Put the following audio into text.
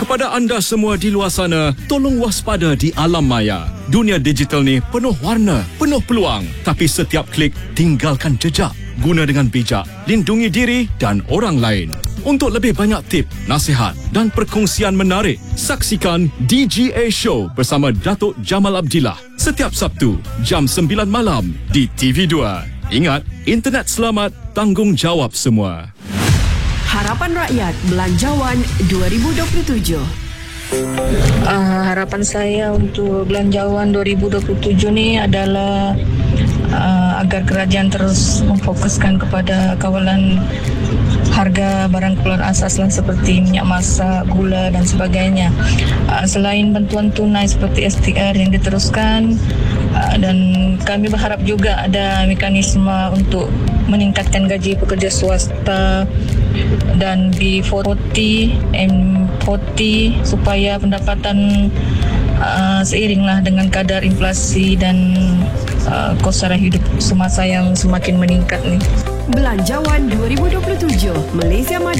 Kepada anda semua di luar sana, tolong waspada di alam maya. Dunia digital ni penuh warna, penuh peluang. Tapi setiap klik, tinggalkan jejak. Guna dengan bijak, lindungi diri dan orang lain. Untuk lebih banyak tip, nasihat dan perkongsian menarik, saksikan DGA Show bersama Datuk Jamal Abdillah setiap Sabtu, jam 9 malam di TV2. Ingat, internet selamat, tanggungjawab semua. Harapan Rakyat Belanjawan 2027. Harapan saya untuk Belanjawan 2027 ni adalah agar kerajaan terus memfokuskan kepada kawalan harga barang keperluan asas lah, seperti minyak masak, gula dan sebagainya. Selain bantuan tunai seperti STR yang diteruskan, dan kami berharap juga ada mekanisme untuk meningkatkan gaji pekerja swasta dan B40, M40 supaya pendapatan seiringlah dengan kadar inflasi dan kos sara hidup semasa yang semakin meningkat ni. Belanjawan 2027, Malaysia Mada.